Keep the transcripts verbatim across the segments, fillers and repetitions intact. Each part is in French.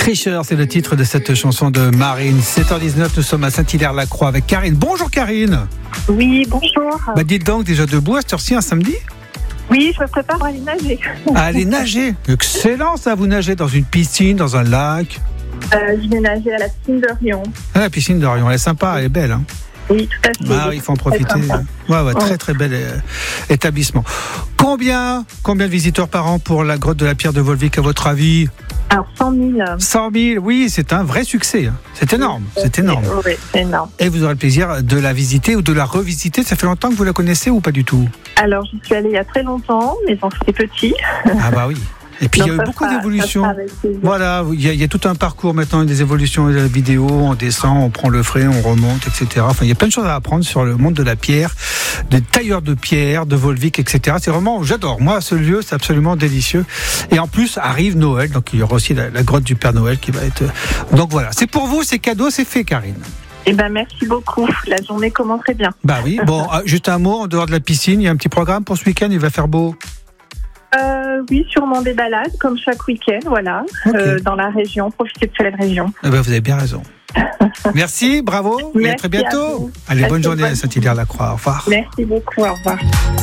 Tricheur, c'est le titre de cette chanson de Marine. sept heures dix-neuf, nous sommes à Saint-Hilaire-la-Croix avec Karine. Bonjour Karine. Oui, bonjour. Bah dites donc, déjà debout à cette heure-ci un samedi ? Oui, je me prépare à aller nager. À aller nager. Excellent ça, vous nagez dans une piscine, dans un lac. Euh, je vais nager à la piscine de Rion. Ah, la piscine de Rion, elle est sympa, elle est belle. Hein. Oui, tout à fait. Ah, il faut en profiter. Ouais, ouais, très très bel euh, établissement. Combien, combien de visiteurs par an pour la grotte de la Pierre de Volvic à votre avis ? Alors cent mille. cent mille, oui, c'est un vrai succès. C'est énorme, c'est énorme. Oui, c'est énorme. Et vous aurez le plaisir de la visiter ou de la revisiter. Ça fait longtemps que vous la connaissez ou pas du tout ? Alors, j'y suis allée il y a très longtemps, mais quand j'étais petit. Ah bah oui. Et puis Donc, il y a eu ça beaucoup sera- d'évolutions. ça sera avec plaisir. Voilà, il y, a, il y a tout un parcours maintenant, des évolutions de la vidéo, on descend, on prend le frais, on remonte, et cetera. Enfin, il y a plein de choses à apprendre sur le monde de la pierre, des tailleurs de pierre, de Volvic, et cetera. C'est vraiment, j'adore. Moi, ce lieu, c'est absolument délicieux. Et en plus, arrive Noël, donc il y aura aussi la, la grotte du Père Noël qui va être. Donc voilà, c'est pour vous, c'est cadeau, c'est fait, Karine. Eh ben, merci beaucoup. La journée commence très bien. Bah oui. Bon, euh, juste un mot en dehors de la piscine, il y a un petit programme pour ce week-end. Il va faire beau. Euh, oui, sûrement des balades, comme chaque week-end, voilà, Ok. euh, dans la région, profiter de cette région. Eh ben, vous avez bien raison. Merci, bravo, et à Merci très à bientôt. vous. Allez, Passez bonne une journée bonne à Saint-Hilaire-la-Croix. Au revoir. Merci beaucoup, au revoir.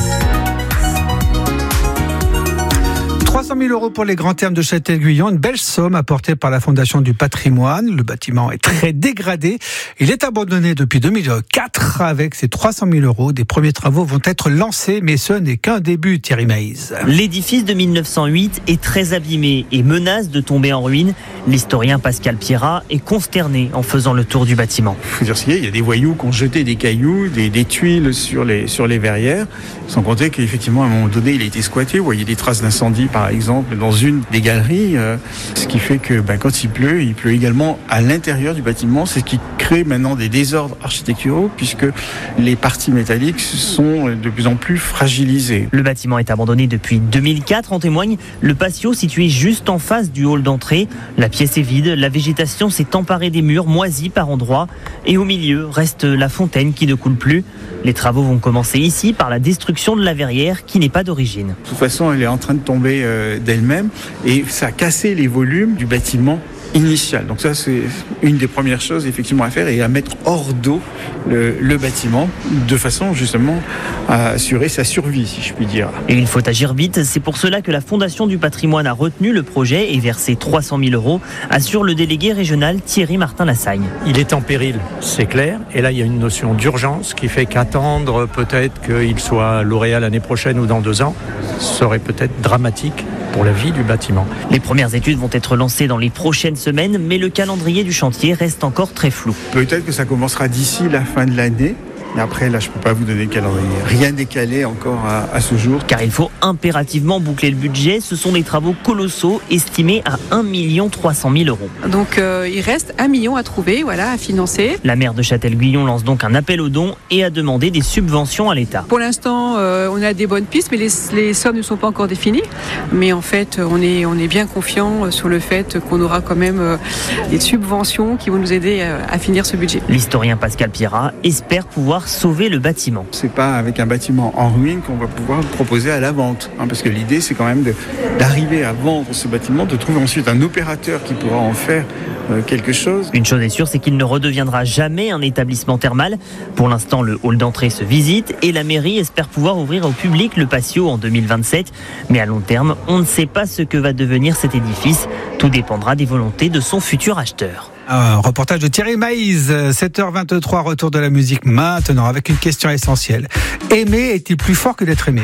trois cent mille euros pour les grands termes de Châtel-Guyon, une belle somme apportée par la Fondation du patrimoine. Le bâtiment est très dégradé. Il est abandonné depuis deux mille quatre. Avec ces trois cent mille euros, des premiers travaux vont être lancés, mais ce n'est qu'un début, Thierry Maïs. L'édifice de mille neuf cent huit est très abîmé et menace de tomber en ruine. L'historien Pascal Pierrat est consterné en faisant le tour du bâtiment. Il faut dire ce qu'il y a, il y a des voyous qui ont jeté des cailloux, des, des tuiles sur les, sur les verrières, sans compter qu'effectivement, à un moment donné, il a été squatté. Vous voyez des traces d'incendie, par exemple, dans une des galeries, euh, ce qui fait que ben, quand il pleut, il pleut également à l'intérieur du bâtiment, c'est ce qui crée maintenant des désordres architecturaux, puisque les parties métalliques sont de plus en plus fragilisées. Le bâtiment est abandonné depuis deux mille quatre, en témoigne le patio situé juste en face du hall d'entrée. La pièce est vide, la végétation s'est emparée des murs, moisis par endroits, et au milieu reste la fontaine qui ne coule plus. Les travaux vont commencer ici par la destruction de la verrière qui n'est pas d'origine. De toute façon, elle est en train de tomber euh, d'elle-même et ça a cassé les volumes du bâtiment initial. Donc ça, c'est une des premières choses effectivement à faire et à mettre hors d'eau le, le bâtiment de façon justement à assurer sa survie, si je puis dire. Et il faut agir vite, c'est pour cela que la Fondation du patrimoine a retenu le projet et versé trois cent mille euros, assure le délégué régional Thierry Martin-Lassagne. Il est en péril, c'est clair. Et là, il y a une notion d'urgence qui fait qu'attendre peut-être qu'il soit lauréat l'année prochaine ou dans deux ans serait peut-être dramatique pour la vie du bâtiment. Les premières études vont être lancées dans les prochaines semaines, mais le calendrier du chantier reste encore très flou. Peut-être que ça commencera d'ici la fin de l'année. Et après, là, je ne peux pas vous donner le calendrier. Rien n'est calé encore à, à ce jour. Car il faut impérativement boucler le budget. Ce sont des travaux colossaux estimés à un million trois cent mille euros. Donc euh, il reste un million à trouver, voilà, à financer. La maire de Châtel-Guyon lance donc un appel aux dons et a demandé des subventions à l'État. Pour l'instant, euh, on a des bonnes pistes, mais les, les sommes ne sont pas encore définies. Mais en fait, on est, on est bien confiant sur le fait qu'on aura quand même euh, des subventions qui vont nous aider euh, à finir ce budget. L'historien Pascal Pierrat espère pouvoir sauver le bâtiment. C'est pas avec un bâtiment en ruine qu'on va pouvoir le proposer à la vente, hein, parce que l'idée c'est quand même de, d'arriver à vendre ce bâtiment, de trouver ensuite un opérateur qui pourra en faire euh, quelque chose. Une chose est sûre, c'est qu'il ne redeviendra jamais un établissement thermal. Pour l'instant, le hall d'entrée se visite et la mairie espère pouvoir ouvrir au public le patio en deux mille vingt-sept. Mais à long terme, on ne sait pas ce que va devenir cet édifice. Tout dépendra des volontés de son futur acheteur. Un reportage de Thierry Maïs, sept heures vingt-trois, retour de la musique maintenant avec une question essentielle. Aimer est-il plus fort que d'être aimé ?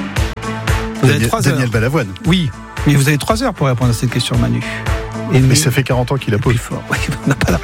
Vous avez Daniel, trois heures. Daniel Balavoine. Oui, mais vous avez trois heures pour répondre à cette question, Manu. Aimer Mais ça fait quarante ans qu'il a est posé. plus fort. Oui, on n'a pas la